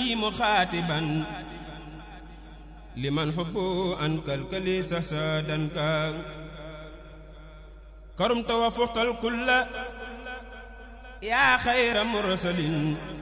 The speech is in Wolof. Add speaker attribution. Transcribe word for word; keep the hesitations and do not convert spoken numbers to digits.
Speaker 1: مخاطبا لمن حبه أنك الكليس سادنك كرمت وفقت الكل يا خير مرسل